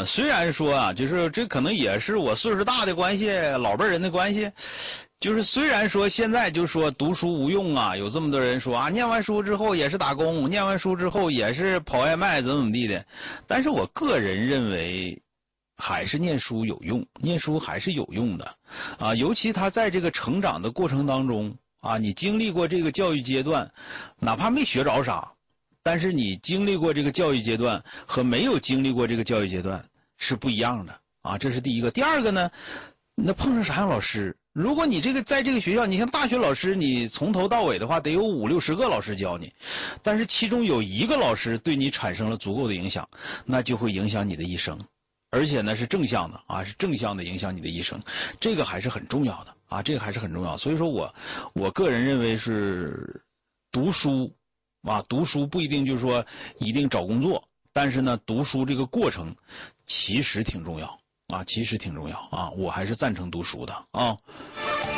虽然说啊，就是这可能也是我岁数大的关系，老辈人的关系。就是虽然说现在就说读书无用啊，有这么多人说啊，念完书之后也是打工，念完书之后也是跑外卖，怎么地的。但是我个人认为，还是念书有用，念书还是有用的啊。尤其他在这个成长的过程当中啊，你经历过这个教育阶段，哪怕没学着啥，但是你经历过这个教育阶段和没有经历过这个教育阶段是不一样的啊。这是第一个。第二个呢，那碰上啥样老师？如果你这个在这个学校，你像大学老师，你从头到尾的话，得有50、60个老师教你，但是其中有一个老师对你产生了足够的影响，那就会影响你的一生，而且呢是正向的啊，是正向的影响你的一生，这个还是很重要的啊，这个还是很重要。所以说我个人认为是读书啊，读书不一定就是说一定找工作，但是呢，读书这个过程其实挺重要。啊，其实挺重要啊，我还是赞成读书的啊。